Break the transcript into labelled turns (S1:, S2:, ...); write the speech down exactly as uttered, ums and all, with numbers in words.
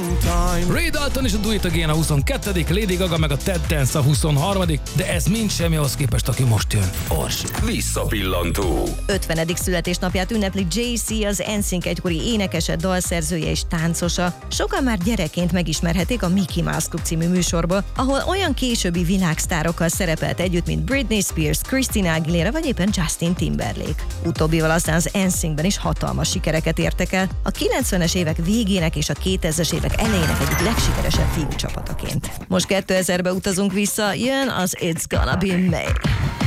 S1: Ray Dalton és a Do It Again a huszonkettő. Lady Gaga meg a Ted Dance a huszonharmadik. De ez mind semmi ahhoz képest, aki most jön. Orsi.
S2: Visszapillantó.
S3: ötvenedik születésnapját ünnepli jé cé, az en színk egykori énekese, dalszerzője és táncosa. Sokan már gyerekként megismerhetik a Mickey Mouse Club című műsorból, ahol olyan későbbi világsztárokkal szerepelt együtt, mint Britney Spears, Christina Aguilera vagy éppen Justin Timberlake. Utóbbival aztán az en színkben is hatalmas sikereket értek el, a kilencvenes évek végének és a kétezres évek elejének egyik legsikeresebb fiú csapataként. Most kétezerbe utazunk vissza, jön az It's Gonna Be May.